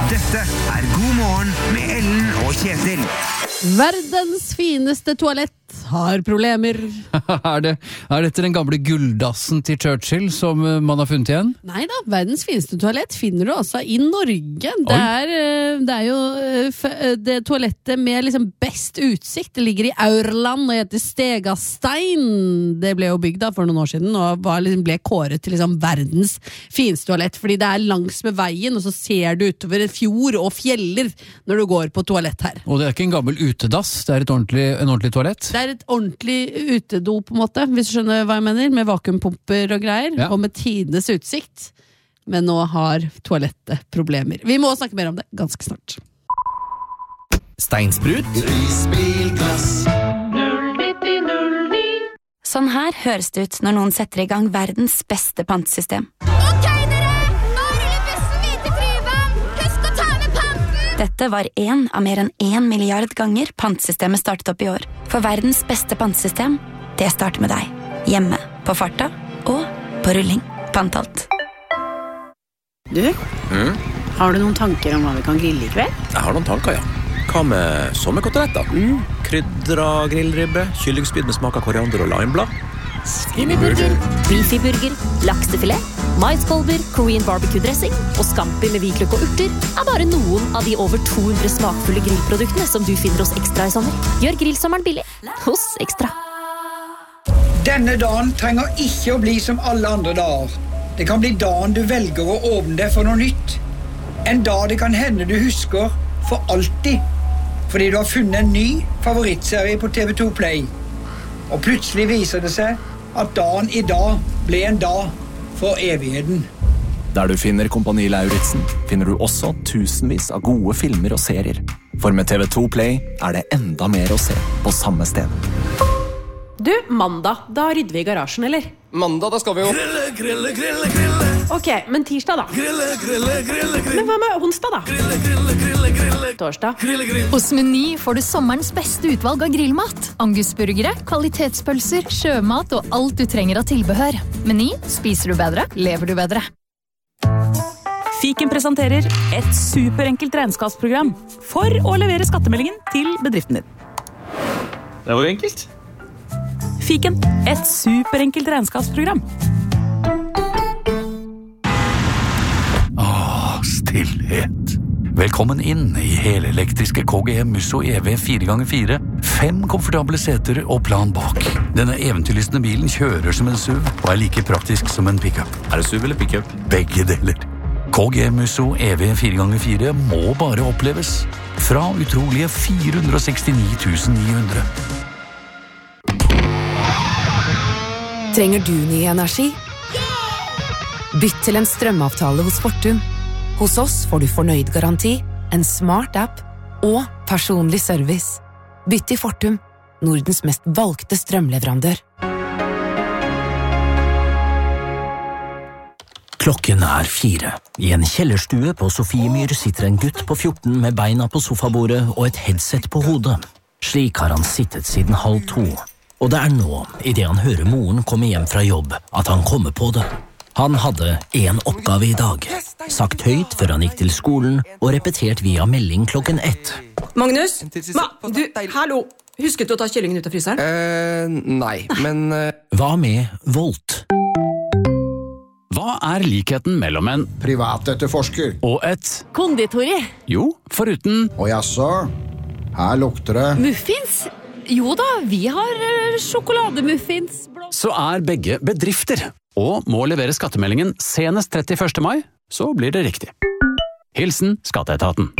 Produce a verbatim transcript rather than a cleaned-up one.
Dette er God morgen med Ellen og Kjetil. Verdens fineste toalett har problemer. er, det, er dette den gamle gulldassen til Churchill som man har funnet igjen? Neida, verdens fineste toalett finner du også i Norge. Det er, det er jo det toalettet med liksom best utsikt. Det ligger i Aurland og heter Stegastein. Det ble jo bygd da for noen år siden og var, liksom, ble kåret til liksom verdens fineste toalett, fordi det er langs med veien, og så ser du utover en fjord og fjeller når du går på toalett her. Og det er ikke en gammel utedass, det er et ordentlig, en ordentlig toalett? Det er et ordentlig utedo på en måte, hvis du skjønner hva jeg mener, med vakuumpumper og greier, ja. Og med tidenes utsikt. Men nå har toalettet problemer. Vi må snakke mer om det ganske snart. Steinsprut, risbilglass. Sånn her høres det ut når noen setter i gang verdens beste pantesystem. Ok dere, nå ruller bussen hvite Tryvann. Husk å ta med panten. Dette var en av mer enn en milliard ganger pantesystemet startet opp i år. For verdens beste pantesystem, det starter med deg. Hjemme, på farta og på rulling. Pantalt. Du, Mm? har du noen tanker om hva vi kan grille i kveld? Jeg har noen tanker, ja. Hva med sommerkoteletter? Mm. Krydra grillribbe, kyllingspyd med smak av koriander og limeblad. Skinnyburger, beefy-burger, laksefilet, maiskolber, Korean barbecue-dressing og scampi med hvitløk og urter er bare noen av de over to hundre smakfulle grillproduktene som du finner hos Ekstra i sommer. Gjør grillsommeren billig hos Ekstra. Denne dagen trenger ikke å bli som alle andre dager. Det kan bli dagen du velger å åpne deg for noe nytt. En dag det kan hende du husker for alltid, fordi du har funnet en ny favorittserie på T V to Play. Og plutselig viser det seg at dagen i dag ble en dag for evigheten. Der du finner Kompani Lauritzen, finner du også tusenvis av gode filmer og serier. For med T V to Play er det enda mer å se på samme sted. Du, mandag, da rydder vi i garasjen, eller? Mandag, da skal vi jo Grille, grille, grille, grille. Ok, men tirsdag da? Grille, grille, grille, grille. Men hva med onsdag da? Grille, grille, grille, grille. Torsdag? Grille, grille. Hos Meny får du sommerens beste utvalg av grillmat. Angusburgere, kvalitetspølser, sjømat og alt du trenger av tilbehør. Meny, spiser du bedre, lever du bedre. Fiken presenterer et superenkelt regnskapsprogram for å levere skattemeldingen til bedriften din. Det var jo enkelt. Fiken, et superenkelt regnskapsprogram. Åh, stillhet. Velkommen inn i helelektriske K G M Musso E V fire ganger fire. Fem komfortable seter og plan bak. Denne eventyrlystne bilen kjører som en SUV og er like praktisk som en pickup. Er det SUV eller pickup? Begge deler. K G M Musso E V fire ganger fire må bare oppleves. Fra utrolige fire hundre og sekstini tusen ni hundre. Trenger du ny energi? Bytt til en strømavtale hos Fortum. Hos oss får du fornøyd garanti, en smart app og personlig service. Bytt til Fortum, Nordens mest valgte strømleverandør. Klokken er fire. I en kjellerstue på Sofiemyr sitter en gutt på fjorten med beina på sofabordet og et headset på hodet. Slik har han sittet siden halv to. Og det er nå, i det han hører moren komme hjem fra jobb, at han kommer på det. Han hadde en oppgave i dag, sagt høyt før han gikk til skolen, og repetert via melding klokken ett. Magnus? Ma, du, hallo! Husket du å ta kyllingen ut av fryseren? Eh, nei, men... Uh... Hva med Volt? Hva er likheten mellom en privatetterforsker og et konditori? Jo, foruten... Og jaså, her lukter det... Muffins? Jo da, vi har sjokolademuffins. Så er begge bedrifter, og må levere skattemeldingen senest trettiførste mai, så blir det riktig. Hilsen Skatteetaten.